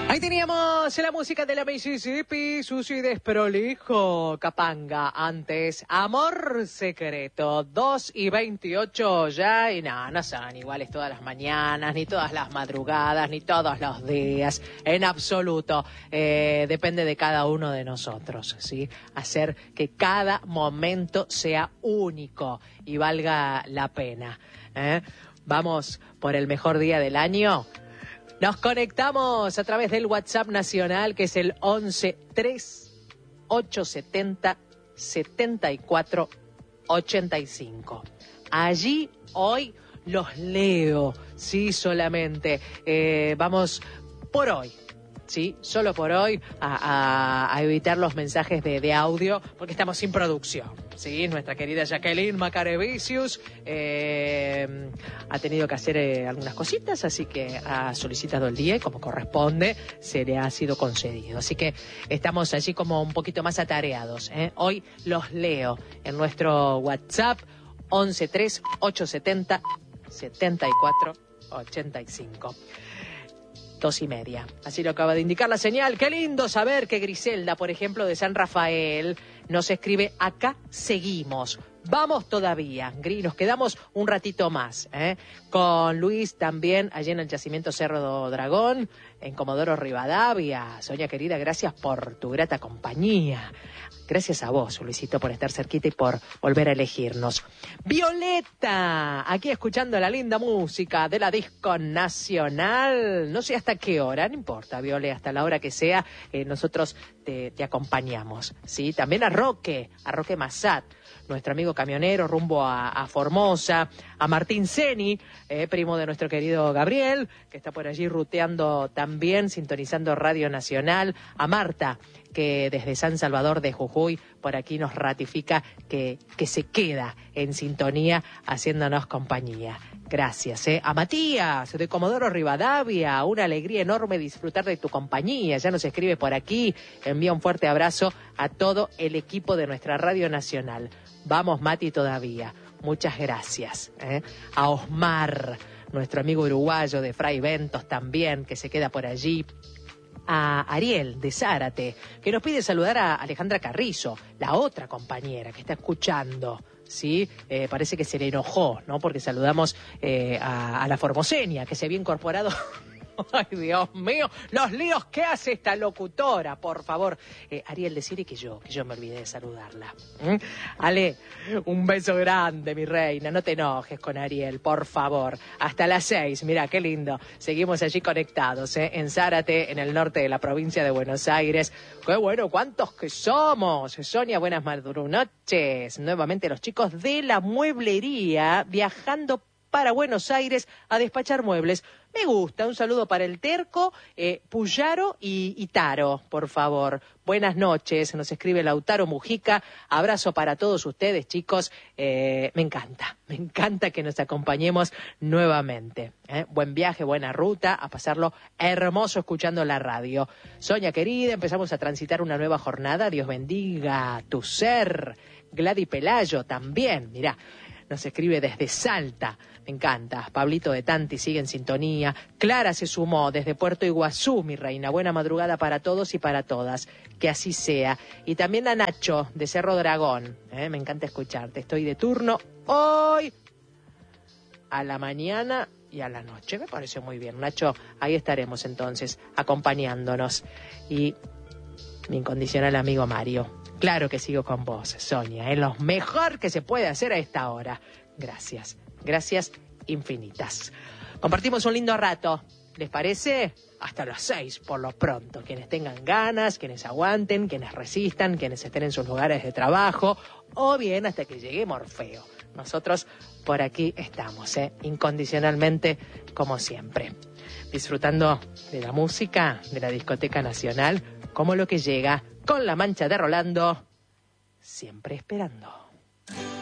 Ahí teníamos la música de la Mississippi, sucio y desprolijo, Capanga. Antes, Amor Secreto, 2:28 ya, y no son iguales todas las mañanas, ni todas las madrugadas, ni todos los días, en absoluto. Depende de cada uno de nosotros, ¿sí? Hacer que cada momento sea único y valga la pena, ¿eh? Vamos por el mejor día del año. Nos conectamos a través del WhatsApp nacional, que es el 11-3870-7485. Allí hoy los leo, sí, solamente. Vamos por hoy, sí, solo por hoy, a evitar los mensajes de audio, porque estamos sin producción, sí. Nuestra querida Jacqueline Macarevicius ha tenido que hacer algunas cositas, así que ha solicitado el día y como corresponde se le ha sido concedido. Así que estamos allí como un poquito más atareados, ¿eh? Hoy los leo en nuestro WhatsApp 11-3870-7485. 2:30. Así lo acaba de indicar la señal. Qué lindo saber que Griselda, por ejemplo, de San Rafael, nos escribe: acá seguimos. Vamos todavía, Gri, nos quedamos un ratito más, ¿eh? Con Luis también, allí en el yacimiento Cerro Dragón, en Comodoro Rivadavia. Sonia querida, gracias por tu grata compañía. Gracias a vos, Luisito, por estar cerquita y por volver a elegirnos. Violeta, aquí escuchando la linda música de la Disco Nacional. No sé hasta qué hora, no importa, Viole, hasta la hora que sea, nosotros te acompañamos, ¿sí? También a Roque Massat, nuestro amigo camionero rumbo a Formosa, a Martín Ceni, primo de nuestro querido Gabriel, que está por allí ruteando también, sintonizando Radio Nacional, a Marta, que desde San Salvador de Jujuy por aquí nos ratifica que se queda en sintonía haciéndonos compañía. Gracias, a Matías de Comodoro Rivadavia, una alegría enorme disfrutar de tu compañía. Ya nos escribe por aquí, envía un fuerte abrazo a todo el equipo de nuestra Radio Nacional. Vamos, Mati, todavía. Muchas gracias, a Osmar, nuestro amigo uruguayo de Fray Ventos también, que se queda por allí. A Ariel de Zárate, que nos pide saludar a Alejandra Carrizo, la otra compañera que está escuchando, ¿sí? Parece que se le enojó, ¿no? Porque saludamos a la formoseña, que se había incorporado. Ay, Dios mío, los líos que hace esta locutora, por favor. Ariel, decirle que yo me olvidé de saludarla. Ale, un beso grande, mi reina. No te enojes con Ariel, por favor. Hasta las 6, mirá, qué lindo. Seguimos allí conectados, en Zárate, en el norte de la provincia de Buenos Aires. Qué bueno, cuántos que somos. Sonia, buenas noches. Nuevamente los chicos de la mueblería viajando para Buenos Aires a despachar muebles. Me gusta, un saludo para el Terco, Puyaro y Taro, por favor. Buenas noches, nos escribe Lautaro Mujica. Abrazo para todos ustedes, chicos. Me encanta que nos acompañemos nuevamente. Buen viaje, buena ruta, a pasarlo hermoso escuchando la radio. Sonia querida, empezamos a transitar una nueva jornada. Dios bendiga tu ser. Gladys Pelayo también, mirá. Nos escribe desde Salta, me encanta. Pablito de Tanti sigue en sintonía. Clara se sumó desde Puerto Iguazú, mi reina. Buena madrugada para todos y para todas. Que así sea. Y también a Nacho de Cerro Dragón. Me encanta escucharte. Estoy de turno hoy a la mañana y a la noche. Me pareció muy bien. Nacho, ahí estaremos entonces acompañándonos. Y mi incondicional amigo Mario. Claro que sigo con vos, Sonia. Es lo mejor que se puede hacer a esta hora. Gracias. Gracias infinitas. Compartimos un lindo rato. ¿Les parece? Hasta las 6, por lo pronto. Quienes tengan ganas, quienes aguanten, quienes resistan, quienes estén en sus lugares de trabajo, o bien hasta que llegue Morfeo. Nosotros por aquí estamos, incondicionalmente, como siempre. Disfrutando de la música de la Discoteca Nacional, como lo que llega con La Mancha de Rolando, siempre esperando.